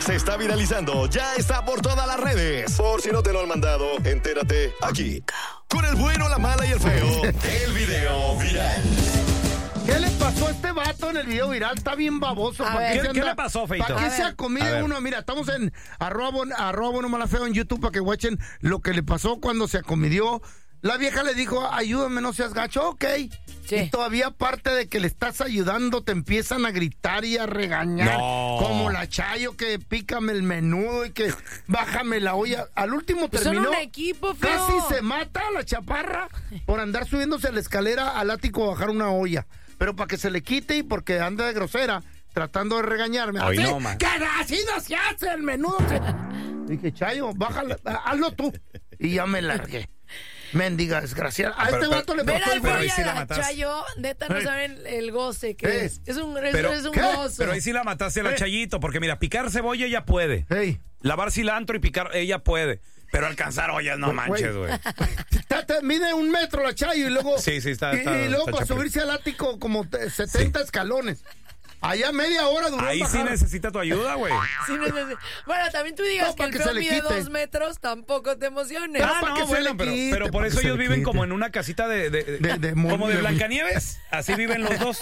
se está viralizando, ya está por todas las redes. Por si no te lo han mandado, entérate aquí. Con el bueno, la mala y el feo. El video viral. ¿Qué le pasó a este vato en el video viral? Está bien baboso. ¿Qué le pasó, Feito? ¿Para qué se ha comido uno? Mira, estamos en arroba bueno, mala, feo en YouTube para que watchen lo que le pasó cuando se acomidió. La vieja le dijo, ayúdame, no seas gacho. Ok. Sí. Y todavía aparte de que le estás ayudando, te empiezan a gritar y a regañar. No. Como la Chayo, que pícame el menudo y que bájame la olla. Al último terminó. Son un equipo, feo. Casi se mata a la chaparra por andar subiéndose a la escalera al ático a bajar una olla. Pero para que se le quite y porque anda de grosera, tratando de regañarme. Ay, así, no, man. que así no se hace el menudo. Dije, Chayo, bájala, hazlo tú. Y ya me largué. Mendiga desgraciada. A este vato le pasó el pero si la Chayo, neta, no saben el goce que es. Es un gozo. Pero ahí sí la mataste a la Chayito, porque mira, picar cebolla ella puede. Lavar cilantro y picar ella puede. Pero alcanzar ollas, no manches, güey. Mide 1 metro la Chayo y luego... Sí, está. Y luego para subirse al ático como 70 escalones. Allá media hora duró. Ahí sí necesita tu ayuda, güey. Sí bueno, también tú digas que el feo mide 2 metros, tampoco te emociones. No, bueno, pero por eso ellos viven como en una casita como de Blancanieves. Así viven los dos.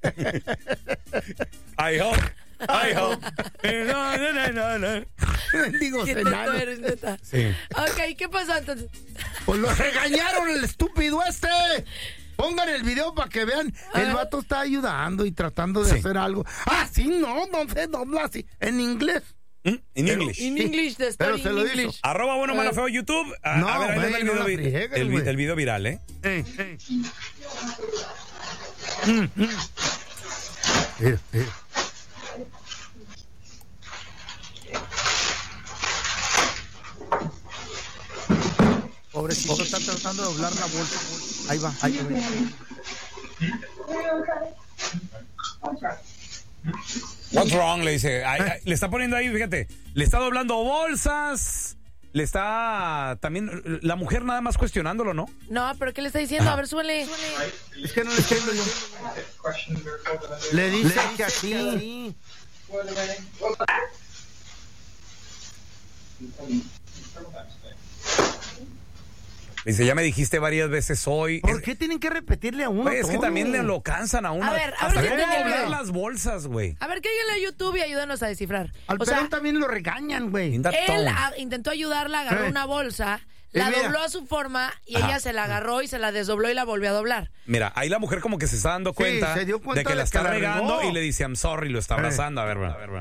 I hope. Digo, ¿qué eres, neta? Sí. Ok, ¿qué pasó entonces? Pues lo regañaron el estúpido este. Pongan el video para que vean. El vato está ayudando y tratando de hacer algo. Ah, sí, no sé, no así. En inglés. En English. En English, pero se lo dijo. Arroba bueno, mala, feo, YouTube. No, a ver, ahí el video viral, ¿eh? Mira. Pobrecito, está tratando de doblar la bolsa. Ahí va. What's wrong? Le dice. Le está poniendo ahí, fíjate. Le está doblando bolsas. Le está también la mujer nada más cuestionándolo, ¿no? No, pero ¿qué le está diciendo? A ver, suele. Es que no le entiendo yo. Le dice que así. Dice, ya me dijiste varias veces hoy. ¿Por qué tienen que repetirle a uno? Güey, es que también lo cansan a uno. A ver hasta si cómo entendí el doblar video. las bolsas, güey. A ver, cállale a YouTube y ayúdanos a descifrar. Al Perón también lo regañan, güey. Él intentó ayudarla, agarró una bolsa, la dobló a su forma y ella se la agarró y se la desdobló y la volvió a doblar. Mira, ahí la mujer como que se está dando cuenta, se dio cuenta de que la está regando regó. y le dice, I'm sorry, lo está abrazando. A ver.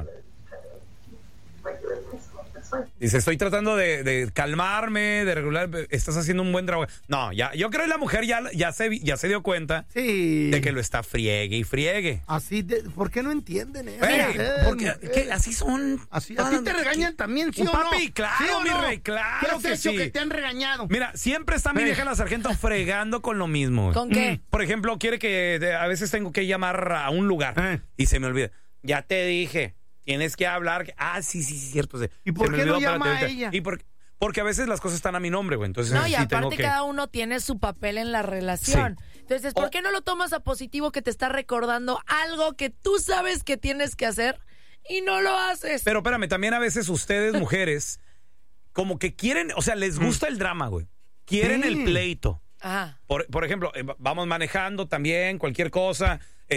Dice, estoy tratando de calmarme, de regular, estás haciendo un buen trabajo. No, yo creo que la mujer ya se dio cuenta de que lo está friegue y friegue. Así, ¿por qué no entienden eso? Porque así son. Así, ¿a ti te regañan también, sí o no? Papi, claro, ¿sí o mi no? rey, claro ¿Qué has que hecho sí. que te han regañado? Mira, siempre está mi vieja la sargento fregando con lo mismo. ¿Con qué? Por ejemplo, quiere que a veces tengo que llamar a un lugar y se me olvida. Ya te dije. Tienes que hablar. Sí, cierto. ¿Y por qué no llama a ella? Porque a veces las cosas están a mi nombre, güey. Entonces, no, y sí aparte tengo que... cada uno tiene su papel en la relación. Sí. Entonces, ¿por qué no lo tomas a positivo que te está recordando algo que tú sabes que tienes que hacer y no lo haces? Pero espérame, también a veces ustedes, mujeres, como que quieren, o sea, les gusta el drama, güey. Quieren el pleito. Ajá. Por ejemplo, vamos manejando también, cualquier cosa.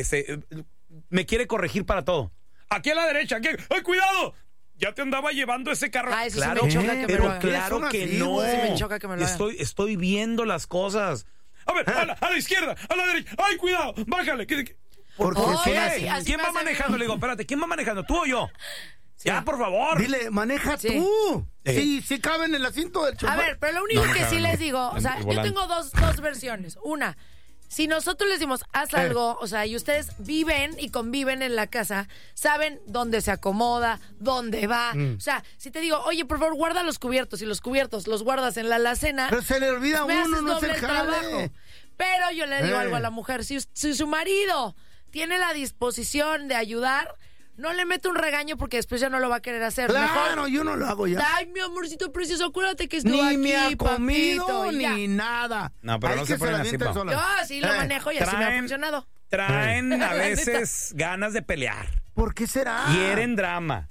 Me quiere corregir para todo. Aquí a la derecha, aquí. ¡Ay, cuidado! Ya te andaba llevando ese carro. Eso claro, sí me choca que me lo haga. Claro que no. Sí me choca que me lo haga. Estoy viendo las cosas. A ver, a la izquierda, a la derecha. ¡Ay, cuidado! Bájale. ¿Por qué? Así ¿Quién va manejando? Le digo, espérate, ¿quién va manejando? ¿Tú o yo? Sí. Ya, por favor. Dile, maneja tú. Sí, cabe en el asiento del chofer. A ver, pero lo único que sí les digo, o sea, yo tengo dos versiones. Una, si nosotros les decimos, haz algo, o sea, y ustedes viven y conviven en la casa, saben dónde se acomoda, dónde va. O sea, si te digo, oye, por favor, guarda los cubiertos, y los cubiertos los guardas en la alacena. Pero se le olvida a uno, no se trabajo. Pero yo le digo algo a la mujer, si su marido tiene la disposición de ayudar, no le mete un regaño porque después ya no lo va a querer hacer. Claro, mejor, yo no lo hago ya. Ay, mi amorcito precioso, acuérdate que estoy ni aquí, me ha comido, papito, ni nada. No, pero no se ponen así, pa. Yo sí lo manejo y así me ha funcionado. Traen a veces ganas de pelear. ¿Por qué será? Quieren drama.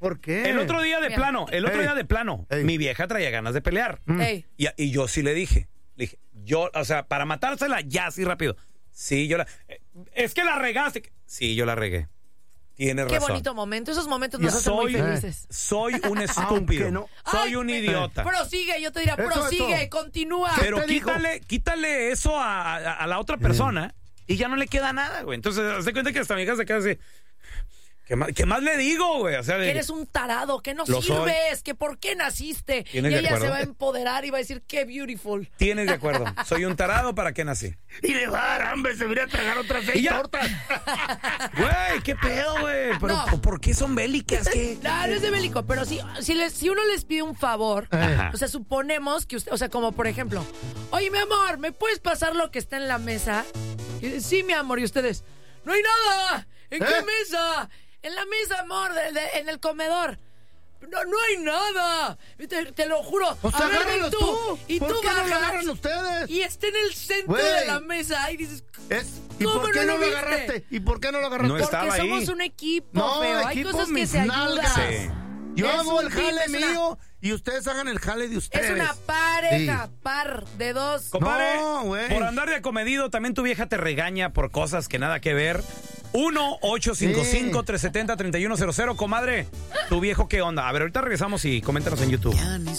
¿Por qué? El otro día de plano, mi vieja traía ganas de pelear. Y yo sí le dije, o sea, para matársela ya así rápido. Sí, es que la regaste. Sí, yo la regué. Tienes razón. Qué bonito momento. Esos momentos nos hacen muy felices. Soy un estúpido. Soy un idiota. Prosigue, yo te diría, continúa. Pero quítale eso a la otra persona y ya no le queda nada, güey. Entonces, haz de cuenta que hasta mi hija se queda así. ¿Qué más le digo, güey? O sea, que eres un tarado, que no sirves, que por qué naciste. Y ella se va a empoderar y va a decir, qué beautiful. Tienes de acuerdo. Soy un tarado, ¿para qué nací? Y le va a dar hambre, se viene a tragar otras 6 tortas. Güey, qué pedo, güey. Pero ¿por qué son bélicas? No es de bélico, pero si uno les pide un favor, o sea, suponemos que usted, o sea, como por ejemplo, oye, mi amor, ¿me puedes pasar lo que está en la mesa? Sí, mi amor, y ustedes, no hay nada. ¿En qué mesa? En la mesa, amor, en el comedor. No hay nada. Te lo juro. O sea, agárralos tú. Y ¿Por tú qué bajas. no lo agarran ustedes? Y está en el centro de la mesa. Y dices, ¿y por qué no lo agarraste? ¿Y por qué no lo agarraste? No estaba Porque ahí. somos un equipo, feo. Hay cosas que se ayudan. Sí. Yo hago el jale mío y ustedes hagan el jale de ustedes. Es una pareja, par de dos. Compadre, güey. por andar de acomedido, también tu vieja te regaña por cosas que nada que ver. 1-855-370-3100. Comadre, ¿tu viejo qué onda? A ver, ahorita regresamos y coméntanos en YouTube.